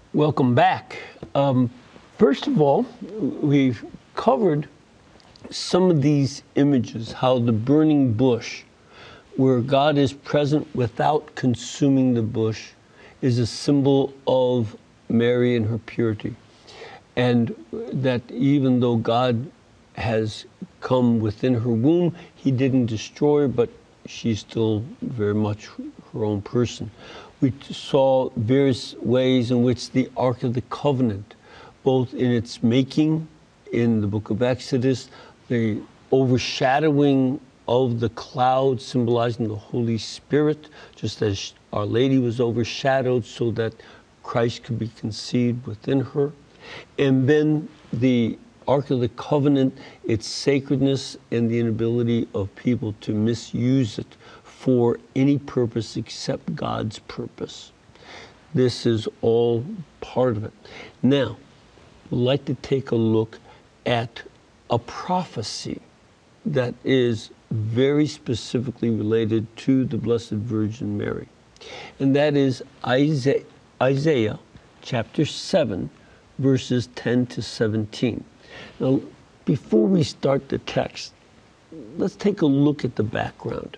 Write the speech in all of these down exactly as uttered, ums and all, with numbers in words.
Welcome back. Um, first of all, we've covered some of these images, how the burning bush, where God is present without consuming the bush, is a symbol of Mary and her purity. And that even though God has come within her womb, he didn't destroy her, but she's still very much her own person. We saw various ways in which the Ark of the Covenant, both in its making in the book of Exodus, the overshadowing of the cloud symbolizing the Holy Spirit, just as Our Lady was overshadowed so that Christ could be conceived within her. And then the Ark of the Covenant, its sacredness and the inability of people to misuse it for any purpose except God's purpose. This is all part of it. Now, I'd like to take a look at a prophecy that is very specifically related to the Blessed Virgin Mary. And that is Isaiah, Isaiah chapter seven, verses ten to seventeen. Now, before we start the text, let's take a look at the background.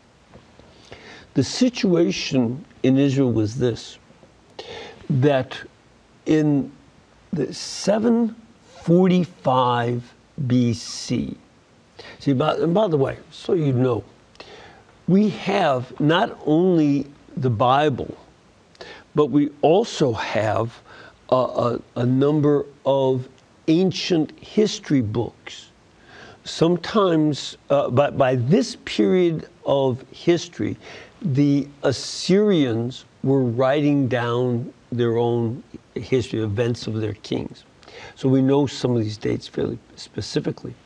The situation in Israel was this, that in the seven forty-five B C, see, by, and by the way, so you know, we have not only the Bible, but we also have a, a, a number of ancient history books. Sometimes, uh, by, by this period of history, the Assyrians were writing down their own history, events of their kings. So we know some of these dates fairly specifically.